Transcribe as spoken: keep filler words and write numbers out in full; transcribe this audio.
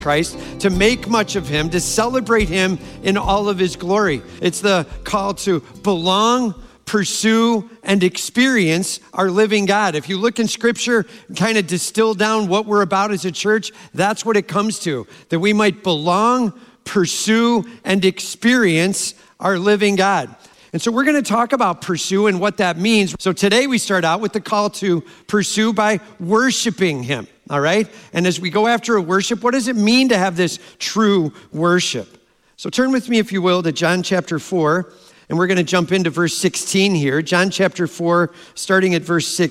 Christ, to make much of him, to celebrate him in all of his glory. It's the call to belong, pursue, and experience our living God. If you look in scripture, kind of distill down what we're about as a church, that's what it comes to, that we might belong, pursue, and experience our living God. And so we're going to talk about pursue and what that means. So today we start out with the call to pursue by worshiping him, all right? And as we go after a worship, what does it mean to have this true worship? So turn with me, if you will, to John chapter four, and we're going to jump into verse sixteen here. John chapter four, starting at verse sixteen.